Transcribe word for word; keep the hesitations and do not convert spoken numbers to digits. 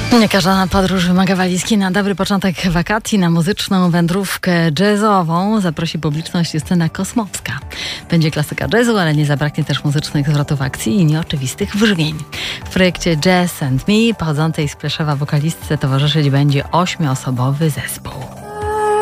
Nie każda podróż wymaga walizki. Na dobry początek wakacji, na muzyczną wędrówkę jazzową zaprosi publiczność Justyna Kosmowska. Będzie klasyka jazzu, ale nie zabraknie też muzycznych zwrotów akcji i nieoczywistych brzmień. W projekcie Jazz and Me pochodzącej z Pleszewa wokalistce towarzyszyć będzie ośmioosobowy zespół.